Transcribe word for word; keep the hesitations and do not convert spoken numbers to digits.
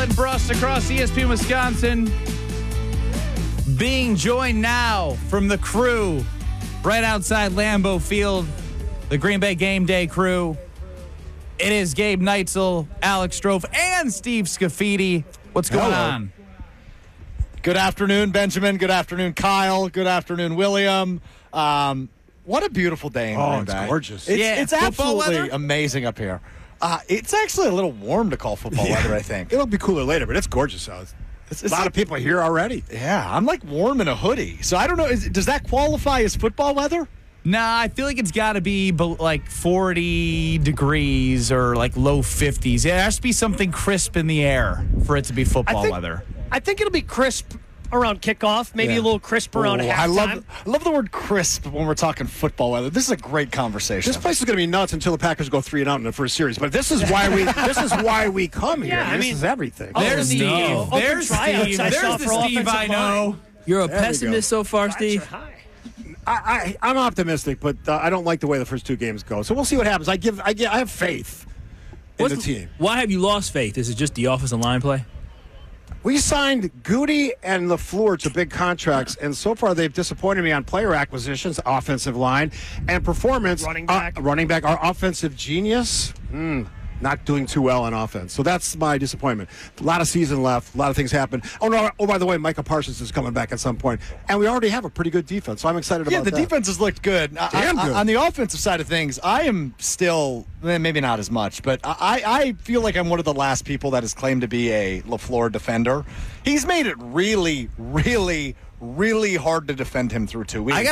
Alan Brust across E S P N Wisconsin. Being joined now from the crew right outside Lambeau Field, the Green Bay Game Day crew. It is Gabe Neitzel, Alex Strofe, and Steve Scafidi. What's going Hello. on? Good afternoon, Benjamin. Good afternoon, Kyle. Good afternoon, William. Um, what a beautiful day in Oh, Green it's Bay. gorgeous. It's, Yeah, it's football absolutely weather? amazing up here. Uh, it's actually a little warm to call football Yeah. weather, I think. It'll be cooler later, but it's gorgeous out. It's, A it's lot like- of people are here already. Yeah, I'm like warm in a hoodie. So I don't know. Is, does that qualify as football weather? Nah, I feel like it's got to be be- like forty degrees or like low fifties. It has to be something crisp in the air for it to be football think- weather. I think it'll be crisp around kickoff, maybe Yeah. a little crisp around Ooh, halftime. I love, I love the word crisp when we're talking football weather. This is a great conversation. This place is going to be nuts until the Packers go three and out in the first series. But this is why we this is why we come here. Yeah, I this mean- is everything. Oh, There's the, Steve. uh, open There's tryouts Steve. I There's saw the for Steve I offensive know. line. You're a There we pessimist go. so far, Vibes Steve? are high. I, I, I'm optimistic, but uh, I don't like the way the first two games go. So we'll see what happens. I give I, give, I have faith in What's the team. Why have you lost faith? Is it just the offensive line play? We signed Goody and LaFleur to big contracts, and so far they've disappointed me on player acquisitions, offensive line, and performance. Running back. Uh, running back. Our offensive genius, mm, not doing too well on offense. So that's my disappointment. A lot of season left. A lot of things happen. Oh, no. Oh, by the way, Micah Parsons is coming back at some point. And we already have a pretty good defense, so I'm excited Yeah, about the that. defense has looked good. I- Damn I- good. On the offensive side of things, I am still, eh, maybe not as much, but I, I feel like I'm one of the last people that has claimed to be a LaFleur defender. He's made it really, really, really hard to defend him through two weeks. I